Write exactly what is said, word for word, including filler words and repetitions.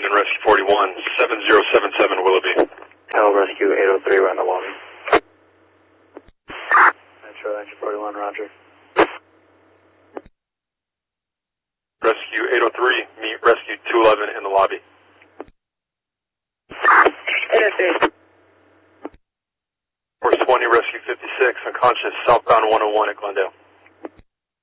in Rescue forty-one, seven zero seven seven Willoughby. Hello, Rescue eight oh three, we're in the lobby. Metro, Rescue forty-one, roger. Rescue eight oh three, meet Rescue two eleven in the lobby. eight oh three. Force twenty, Rescue fifty-six, unconscious, southbound one oh one at Glendale.